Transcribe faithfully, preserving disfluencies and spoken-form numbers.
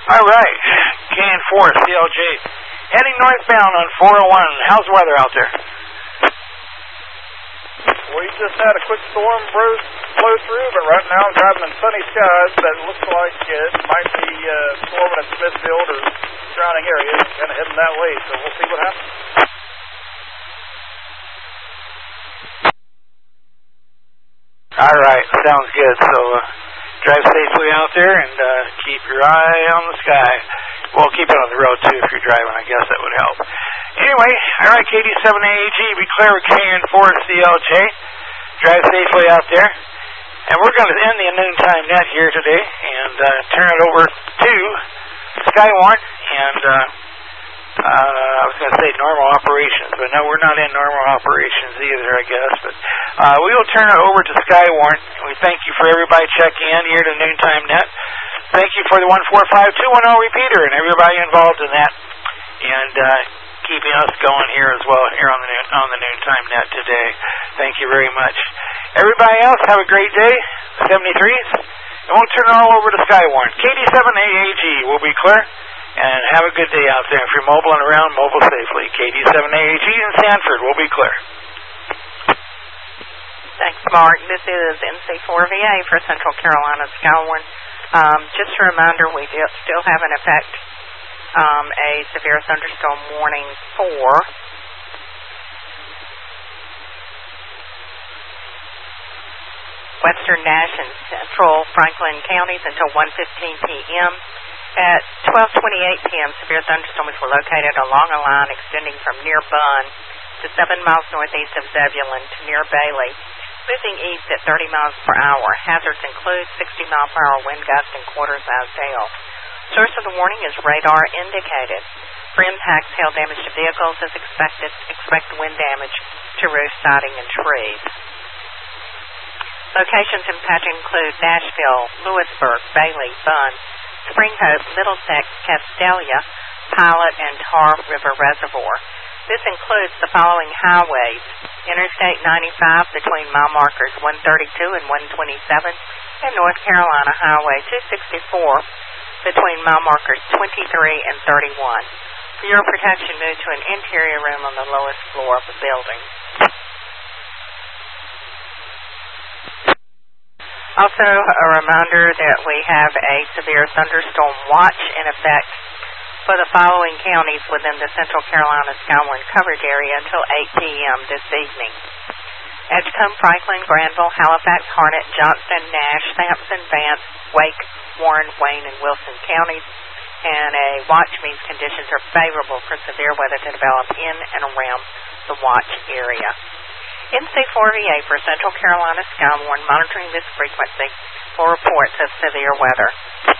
All right, K N four C L J. Heading northbound on four oh one. How's the weather out there? We just had a quick storm blow, blow through, but right now I'm driving in sunny skies, but it looks like it might be uh, storming in Smithfield or surrounding areas, kind of heading that way, so we'll see what happens. All right, sounds good. So uh, drive safely out there and uh, keep your eye on the sky. Well, keep it on the road, too, if you're driving. I guess that would help. Anyway, all right, K D seven A A G, be clear with K N four C L J. Drive safely out there. And we're going to end the noontime net here today and uh, turn it over to Skywarn. And uh, uh, I was going to say normal operations, but no, we're not in normal operations either, I guess. But uh, we will turn it over to Skywarn. We thank you for everybody checking in here to noontime net. Thank you for the one four five two one zero repeater and everybody involved in that. And uh, keeping us going here as well here on the noon, on the noontime net today. Thank you very much. Everybody else, have a great day. seventy-threes. And we'll turn it all over to Skywarn. K D seven A A G will be clear. And have a good day out there. If you're mobile and around, mobile safely. K D seven A A G in Sanford will be clear. Thanks, Mark. This is N C four V A for Central Carolina Skywarn. Um, just a reminder, we do still have in effect um, a severe thunderstorm warning for Western Nash and Central Franklin counties until one fifteen p m At twelve twenty-eight p m, severe thunderstorms were located along a line extending from near Bunn to seven miles northeast of Zebulon to near Bailey, moving east at thirty miles per hour. Hazards include sixty mile per hour wind gusts and quarter-size hail. Source of the warning is radar indicated. For impacts, hail damage to vehicles is expected. Expect wind damage to roof siding and trees. Locations impacted include Nashville, Lewisburg, Bailey, Bunn, Spring Hope, Middlesex, Castelia, Pilot, and Tar River Reservoir. This includes the following highways: Interstate ninety-five between mile markers one thirty-two and one twenty-seven, and North Carolina Highway two sixty-four between mile markers twenty-three and thirty-one. For your protection, move to an interior room on the lowest floor of the building. Also, a reminder that we have a severe thunderstorm watch in effect for the following counties within the Central Carolina Skywarn coverage area until eight p m this evening: Edgecombe, Franklin, Granville, Halifax, Harnett, Johnston, Nash, Sampson, Vance, Wake, Warren, Wayne, and Wilson counties. And a watch means conditions are favorable for severe weather to develop in and around the watch area. N C four V A for Central Carolina Skywarn, monitoring this frequency for reports of severe weather.